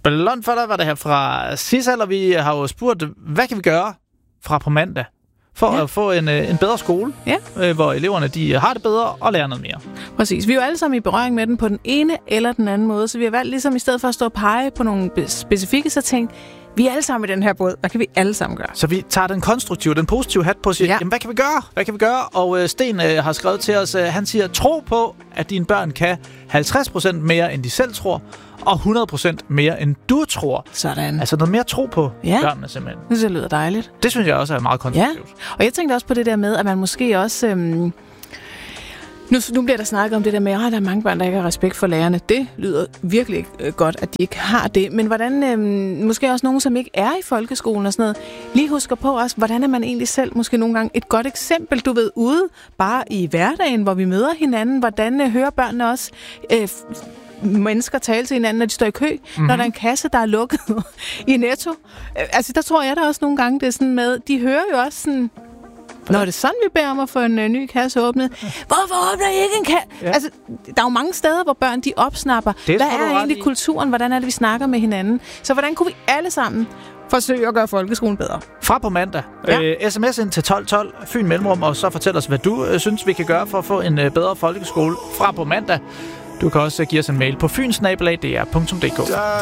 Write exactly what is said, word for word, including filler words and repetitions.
Ballon for dig var det her fra Sissal, og vi har jo spurgt, hvad kan vi gøre fra på mandag for ja. at få en, en bedre skole, ja. hvor eleverne de har det bedre og lærer noget mere. Præcis. Vi er jo alle sammen i berøring med den på den ene eller den anden måde, så vi har valgt ligesom i stedet for at stå og pege på nogle specifikke, så tænkt, vi er alle sammen i den her båd. Hvad kan vi alle sammen gøre? Så vi tager den konstruktive, den positive hat på og siger, ja. jamen, hvad kan vi gøre? Hvad kan vi gøre? Og øh, Sten øh, har skrevet til os, øh, han siger, tro på, at dine børn kan halvtreds procent mere, end de selv tror, og hundrede procent mere, end du tror. Sådan. Altså noget mere tro på ja. børnene simpelthen. Det synes jeg lyder dejligt. Det synes jeg også er meget konstruktivt. Ja. Og jeg tænkte også på det der med, at man måske også... Øhm Nu, nu bliver der snakket om det der med, at der er mange børn, der ikke har respekt for lærerne. Det lyder virkelig ikke øh, godt, at de ikke har det. Men hvordan, øh, måske også nogen, som ikke er i folkeskolen og sådan noget, lige husker på også, hvordan er man egentlig selv måske nogle gange et godt eksempel, du ved, ude bare i hverdagen, hvor vi møder hinanden. Hvordan øh, hører børnene også øh, mennesker tale til hinanden, når de står i kø, mm-hmm. når der er en kasse, der er lukket i Netto. Øh, altså, der tror jeg da også nogle gange, det er sådan med, de hører jo også sådan... Nå, er det sådan, vi beder om at få en uh, ny kasse åbnet? Hvorfor åbner I ikke en kasse? Ja. Altså, der er jo mange steder, hvor børn de opsnapper. Det hvad er egentlig i. kulturen? Hvordan er det, vi snakker med hinanden? Så hvordan kunne vi alle sammen forsøge at gøre folkeskolen bedre? Fra på mandag. Ja. Øh, sms ind til tolv tolv, Fyn Mellemrum, og så fortæl os, hvad du øh, synes, vi kan gøre for at få en øh, bedre folkeskole fra på mandag. Du kan også uh, give os en mail på fyn snabel-a d r punktum d k.